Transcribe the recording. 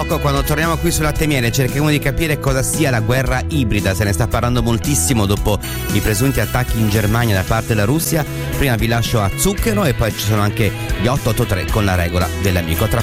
poco, quando torniamo qui su Latte e Miele, cercheremo di capire cosa sia la guerra ibrida. Se ne sta parlando moltissimo dopo i presunti attacchi in Germania da parte della Russia. Prima vi lascio a Zucchero e poi ci sono anche gli 883 con la regola dell'amico. Tra